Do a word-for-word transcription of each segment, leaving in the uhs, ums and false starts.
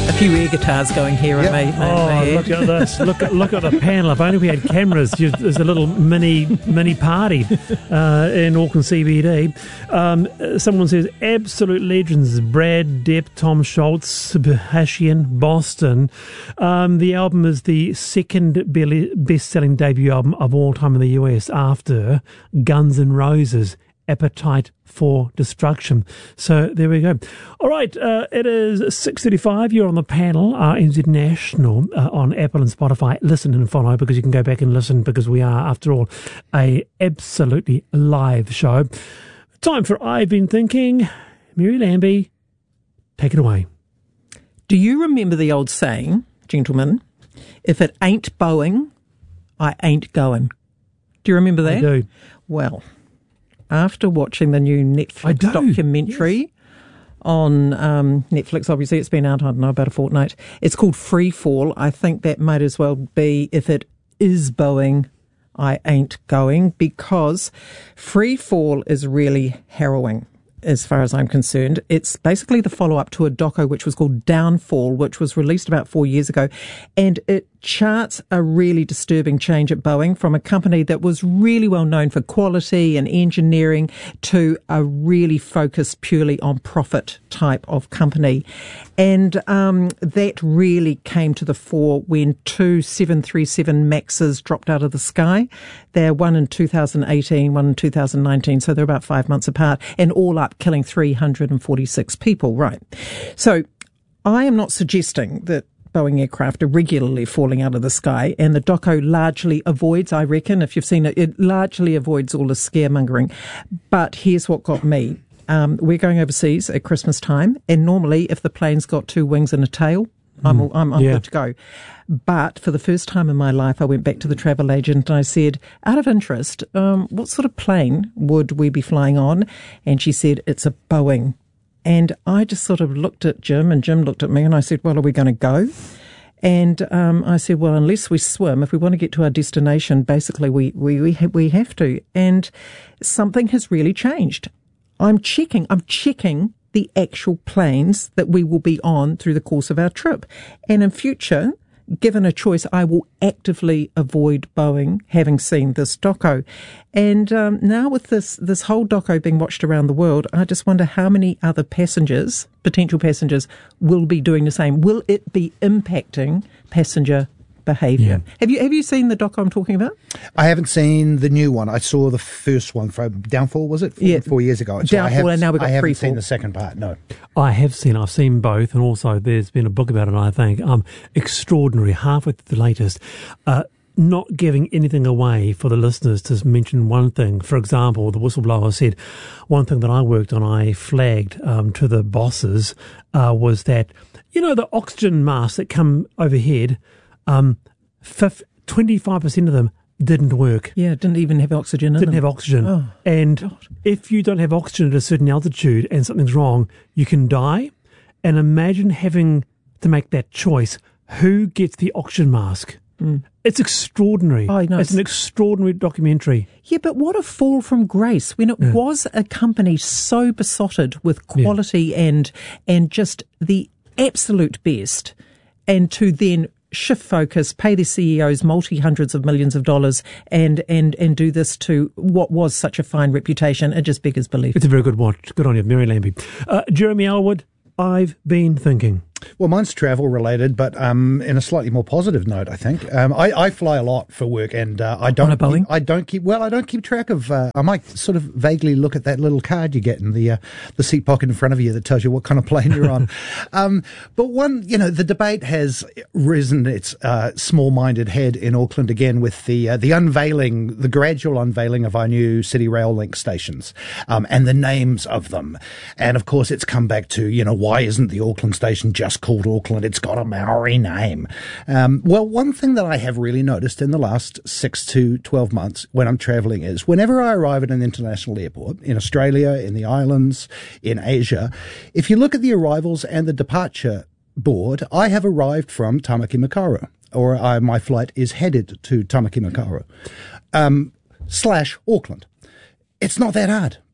A few air guitars going here Yep. at me. Oh, look at this! Look at look at the panel. If only we had cameras. There's a little mini mini party uh, in Auckland C B D. Um, someone says absolute legends: Brad, Depp, Tom Schultz, Sebastian, Boston. Um, the album is the second best-selling debut album of all time in the U S after Guns N' Roses' Appetite for Destruction. So there we go. All right, uh, it is six thirty-five. You're on the panel, uh, N Z National, uh, on Apple and Spotify. Listen and follow, because you can go back and listen, because we are, after all, a absolutely live show. Time for I've Been Thinking. Mary Lambie, take it away. Do you remember the old saying, gentlemen, if it ain't Boeing, I ain't going? Do you remember that? I do. Well, after watching the new Netflix documentary yes. on um, Netflix, obviously it's been out, I don't know, about a fortnight. It's called Free Fall. I think that might as well be if it is Boeing, I ain't going, because Free Fall is really harrowing as far as I'm concerned. It's basically the follow-up to a doco which was called Downfall, which was released about four years ago, and it charts a really disturbing change at Boeing from a company that was really well known for quality and engineering to a really focused purely on profit type of company. And um, that really came to the fore when two seven thirty-seven Maxes dropped out of the sky. They're one in two thousand eighteen, one in two thousand nineteen, so they're about five months apart, and all up killing three hundred forty-six people, right? So I am not suggesting that Boeing aircraft are regularly falling out of the sky, and the doco largely avoids, I reckon, if you've seen it, it largely avoids all the scaremongering. But here's what got me. Um, we're going overseas at Christmas time, and normally if the plane's got two wings and a tail, I'm, mm, I'm, I'm yeah. good to go. But for the first time in my life, I went back to the travel agent and I said, out of interest, um, what sort of plane would we be flying on? And she said, it's a Boeing. And I just sort of looked at Jim, and Jim looked at me, and I said, well, are we going to go? And um, I said, well, unless we swim, if we want to get to our destination, basically we, we, we, ha- we have to. And something has really changed. I'm checking, I'm checking the actual planes that we will be on through the course of our trip. And in future, given a choice, I will actively avoid Boeing, having seen this doco. And um, now with this this whole doco being watched around the world, I just wonder how many other passengers, potential passengers, will be doing the same. Will it be impacting passenger behaviour? Yeah. Have you have you seen the doco I'm talking about? I haven't seen the new one. I saw the first one from Downfall, was it? Four, yeah. four years ago. So Downfall, I have, and now we've got I haven't Free seen Fall. the second part, no. I have seen, I've seen both, and also there's been a book about it, I think. Um, extraordinary, halfway through the latest. Uh, not giving anything away for the listeners to mention one thing. For example, the whistleblower said one thing that I worked on, I flagged um, to the bosses, uh, was that, you know, the oxygen masks that come overhead, um, twenty-five percent of them didn't work. Yeah, didn't even have oxygen in Didn't them. have oxygen. Oh, and God. If you don't have oxygen at a certain altitude and something's wrong, you can die. And imagine having to make that choice. Who gets the oxygen mask? Mm. It's extraordinary. Oh, no, it's, it's an extraordinary documentary. Yeah, but what a fall from grace when it yeah. was a company so besotted with quality yeah. and and just the absolute best, and to then shift focus, pay their C E Os multi-hundreds of millions of dollars and, and, and do this to what was such a fine reputation. It just beggars belief. It's a very good watch. Good on you, Mary Lambie. Uh, Jeremy Elwood, I've been thinking. Well, mine's travel related, but um, in a slightly more positive note, I think. Um, I, I fly a lot for work, and uh, I don't. On a Boeing? Keep, I don't keep. Well, I don't keep track of. Uh, I might sort of vaguely look at that little card you get in the uh, the seat pocket in front of you that tells you what kind of plane you're on. um, but one, you know, the debate has risen its uh, small-minded head in Auckland again with the uh, the unveiling, the gradual unveiling of our new City Rail Link stations um, and the names of them. And of course, it's come back to, you know, why isn't the Auckland station just called Auckland? It's got a Maori name. Um, well, one thing that I have really noticed in the last six to twelve months when I'm travelling is whenever I arrive at an international airport in Australia, in the islands, in Asia, if you look at the arrivals and the departure board, I have arrived from Tamaki Makaurau, or I, my flight is headed to Tamaki Makaurau, um, slash Auckland. It's not that hard.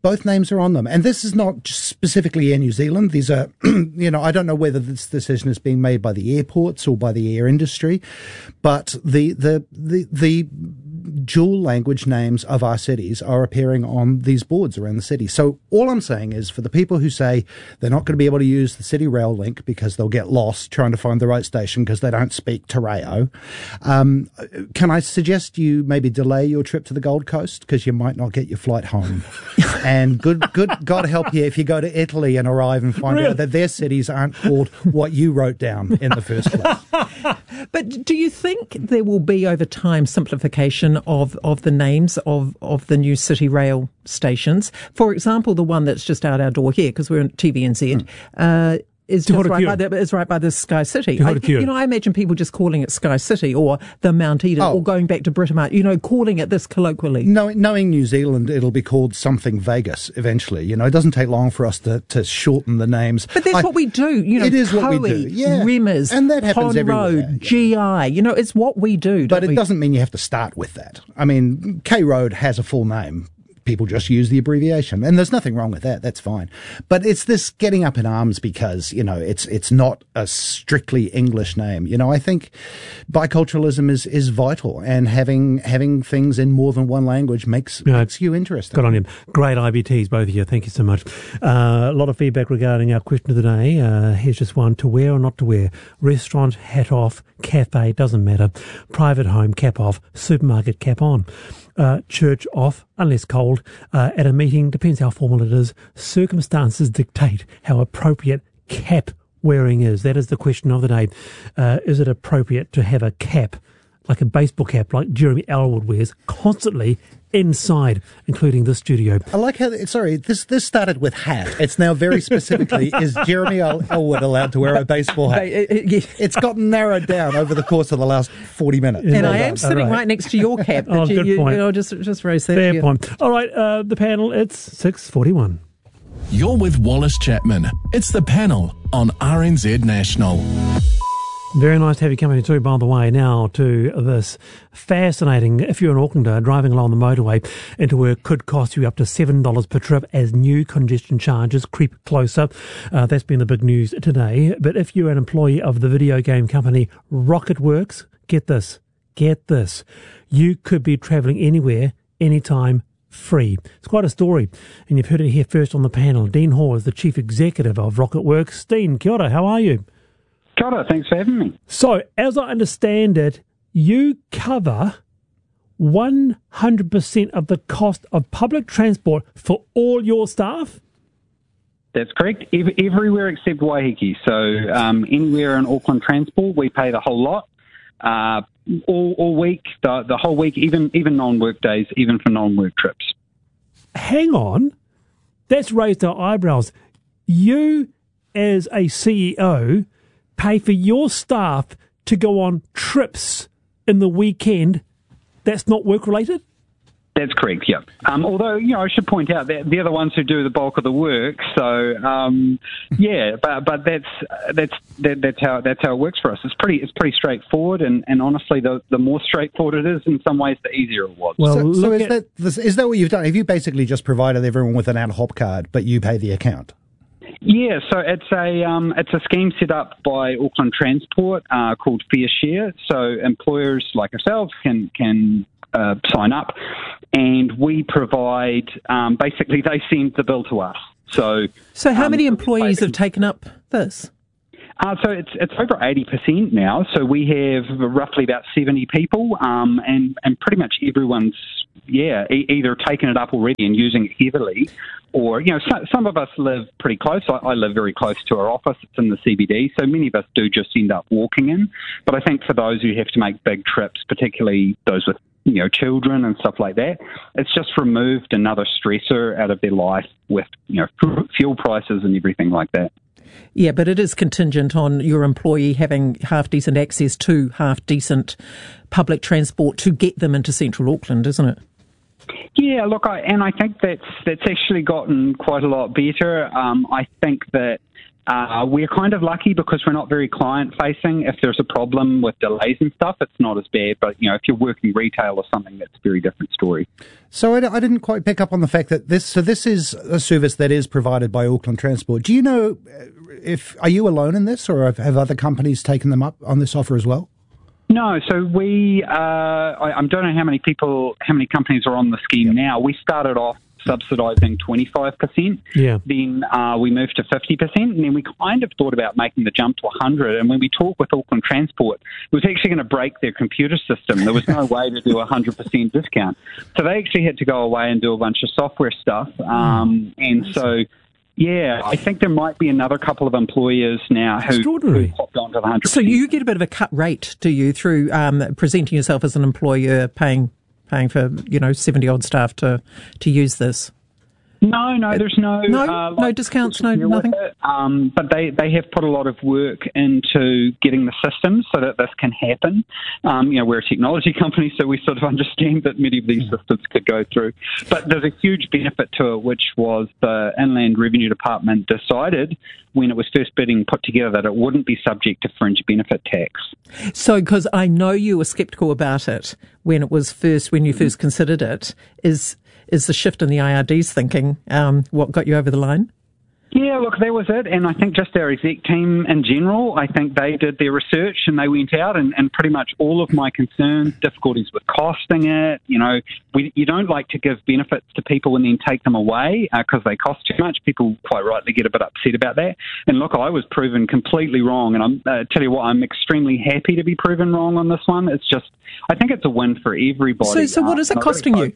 both names are on them. And this is not just specifically Air New Zealand. These are, you know, I don't know whether this decision is being made by the airports or by the air industry, but the, the, the, the dual language names of our cities are appearing on these boards around the city. So all I'm saying is for the people who say they're not going to be able to use the City Rail link because they'll get lost trying to find the right station because they don't speak Te Reo, um, can I suggest you maybe delay your trip to the Gold Coast because you might not get your flight home? And good, good God help you if you go to Italy and arrive and find Really? out that their cities aren't called what you wrote down in the first place. But do you think there will be over time simplification of, of the names of, of the new City Rail stations? For example, the one that's just out our door here, because we're in T V N Z, mm. uh, is just right by, the, is right by the Sky City. I, you know, I imagine people just calling it Sky City or the Mount Eden oh. or going back to Britomart, you know, calling it this colloquially. Knowing, knowing New Zealand, it'll be called something Vegas eventually. You know, it doesn't take long for us to, to shorten the names. But that's I, what we do. You know, it is Coe, what we do. Yeah. Rimmers, and that happens Pond everywhere. Road, Yeah. G I. You know, it's what we do. But it we? doesn't mean you have to start with that. I mean, K Road has a full name. People just use the abbreviation, and there's nothing wrong with that. That's fine. But it's this getting up in arms because, you know, it's it's not a strictly English name. You know, I think biculturalism is, is vital, and having having things in more than one language makes, yeah, makes you interesting. Good on you. Great I B Ts, both of you. Thank you so much. Uh, a lot of feedback regarding our question of the day. Uh, here's just one. To wear or not to wear? Restaurant, hat off. Cafe, doesn't matter. Private home, cap off. Supermarket, cap on. Uh, church off, unless cold. Uh, at a meeting, depends how formal it is. Circumstances dictate how appropriate cap wearing is. That is the question of the day. Uh, is it appropriate to have a cap, like a baseball cap, like Jeremy Elwood wears, constantly inside, including the studio? I like how, sorry, this this started with hat. It's now very specifically, is Jeremy Elwood allowed to wear a baseball hat? It's gotten narrowed down over the course of the last forty minutes. And well I done. am sitting right. right next to your cap. Oh, you, good you, point. You know, just, just raise that. Fair here. point. All right, uh, the panel, it's six forty-one. You're with Wallace Chapman. It's the panel on R N Z National. Very nice to have you coming too, by the way, now to this fascinating, if you're an Aucklander, driving along the motorway into work could cost you up to seven dollars per trip as new congestion charges creep closer. Uh, that's been the big news today. But if you're an employee of the video game company Rocketworks, get this, get this, you could be travelling anywhere, anytime, free. It's quite a story, and you've heard it here first on the panel. Dean Hall is the Chief Executive of Rocketworks. Dean, kia ora, how are you? Kia ora, thanks for having me. So, as I understand it, you cover one hundred percent of the cost of public transport for all your staff? That's correct. Ev- everywhere except Waiheke. So, um, anywhere in Auckland Transport, we pay the whole lot. Uh, all, all week, the, the whole week, even even non-work days, even for non-work trips. Hang on. That's raised our eyebrows. You, as a C E O, pay for your staff to go on trips in the weekend. That's not work-related? That's correct, yeah. Um, although, you know, I should point out that they're the ones who do the bulk of the work. So, um, yeah, but but that's that's that, that's how that's how it works for us. It's pretty it's pretty straightforward, and, and honestly, the the more straightforward it is, in some ways, the easier it was. Well, so, so is that is that what you've done? Have you basically just provided everyone with an ad hoc card, but you pay the account? Yeah, so it's a um, it's a scheme set up by Auckland Transport uh, called Fair Share. So employers like ourselves can can uh, sign up, and we provide um, basically they send the bill to us. So, so how um, many employees have taken up this? Uh, so it's it's over eighty percent now. So we have roughly about seventy people, um, and and pretty much everyone's yeah e- either taken it up already and using it heavily, or you know so, some of us live pretty close. I, I live very close to our office. It's in the C B D, so many of us do just end up walking in. But I think for those who have to make big trips, particularly those with you know children and stuff like that, it's just removed another stressor out of their life with you know fuel prices and everything like that. Yeah, but it is contingent on your employee having half-decent access to half-decent public transport to get them into central Auckland, isn't it? Yeah, look, I, and I think that's that's actually gotten quite a lot better. Um, I think that Uh, we're kind of lucky because we're not very client-facing. If there's a problem with delays and stuff, it's not as bad. But, you know, if you're working retail or something, that's a very different story. So I, I didn't quite pick up on the fact that this, so this is a service that is provided by Auckland Transport. Do you know if, are you alone in this, or have, have other companies taken them up on this offer as well? No, so we, uh, I, I don't know how many people, how many companies are on the scheme yep. now. We started off subsidising twenty-five percent. Yeah. Then uh, we moved to fifty percent, and then we kind of thought about making the jump to one hundred. And when we talked with Auckland Transport, it was actually going to break their computer system. There was no way to do a one hundred percent discount. So they actually had to go away and do a bunch of software stuff. Um, and so... Yeah, I think there might be another couple of employers now who, who popped on to the one hundred percent. So you get a bit of a cut rate, do you, through um, presenting yourself as an employer, paying paying for, you know, seventy-odd staff to, to use this? No, no, there's no... No, uh, no discounts, no nothing? Um, but they, they have put a lot of work into getting the systems so that this can happen. Um, you know, we're a technology company, so we sort of understand that many of these systems could go through. But there's a huge benefit to it, which was the Inland Revenue Department decided when it was first bidding put together that it wouldn't be subject to fringe benefit tax. So, because I know you were sceptical about it when it was first, when you first considered it, is... Is the shift in the I R D's thinking um, what got you over the line? Yeah, look, that was it. And I think just our exec team in general, I think they did their research and they went out and, and pretty much all of my concerns, difficulties with costing it, you know, we, you don't like to give benefits to people and then take them away because uh, they cost too much. People quite rightly get a bit upset about that. And look, I was proven completely wrong. And I'm uh, tell you what, I'm extremely happy to be proven wrong on this one. It's just, I think it's a win for everybody. So, so what is it costing you?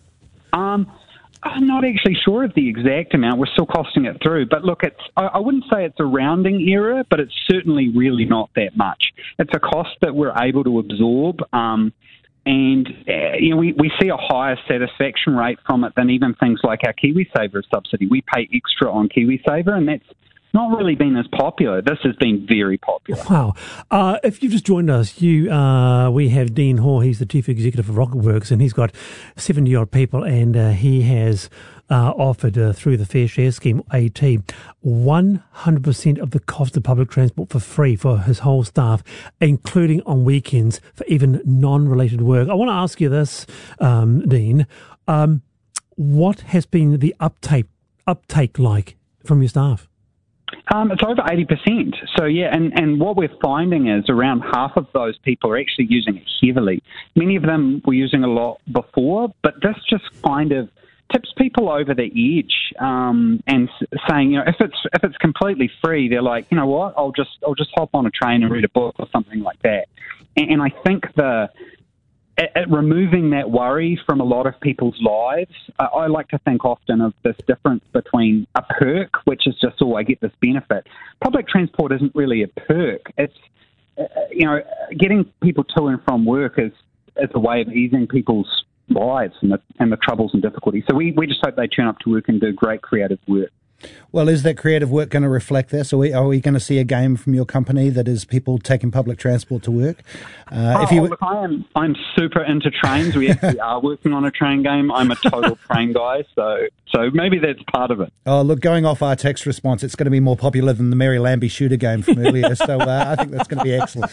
Um, I'm not actually sure of the exact amount. We're still costing it through. But look, it's I, I wouldn't say it's a rounding error, but it's certainly really not that much. It's a cost that we're able to absorb. Um, and, uh, you know, we, we see a higher satisfaction rate from it than even things like our KiwiSaver subsidy. We pay extra on KiwiSaver, and that's not really been as popular. This has been very popular. Wow. Uh, if you've just joined us, you uh, we have Dean Hall. He's the Chief Executive of Rocketworks, and he's got seventy-odd people, and uh, he has uh, offered, uh, through the Fair Share Scheme, AT, one hundred percent of the cost of public transport for free for his whole staff, including on weekends for even non-related work. I want to ask you this, um, Dean. Um, what has been the uptake, uptake like from your staff? Um, it's over eighty percent. So, yeah, and, and what we're finding is around half of those people are actually using it heavily. Many of them were using a lot before, but this just kind of tips people over the edge um, and saying, you know, if it's if it's completely free, they're like, you know what, I'll just I'll just hop on a train and read a book or something like that. And, and I think the At, at removing that worry from a lot of people's lives, uh, I like to think often of this difference between a perk, which is just, oh, I get this benefit. Public transport isn't really a perk. It's, uh, you know, getting people to and from work is, is a way of easing people's lives and the, and the troubles and difficulties. So we, we just hope they turn up to work and do great creative work. Well, is that creative work going to reflect this? Are we, are we going to see a game from your company that is people taking public transport to work? Uh, oh, if you... look, I am, I'm super into trains. We actually are working on a train game. I'm a total train guy, so so maybe that's part of it. Oh, look, going off our text response, it's going to be more popular than the Mary Lambie shooter game from earlier, so uh, I think that's going to be excellent.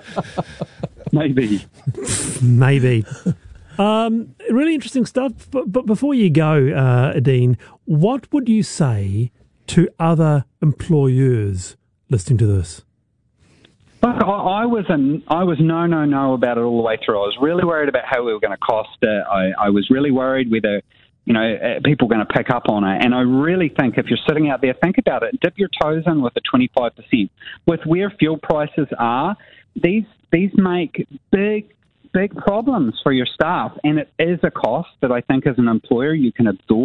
Maybe. Maybe. Um, really interesting stuff. But, but before you go, uh, Dean, what would you say to other employers listening to this? Look, I, I was a, I was no, no, no about it all the way through. I was really worried about how we were going to cost it. I, I was really worried whether, you know, people were going to pick up on it. And I really think if you're sitting out there, think about it. Dip your toes in with the twenty-five percent. With where fuel prices are, these these make big big problems for your staff, and it is a cost that I think as an employer you can absorb.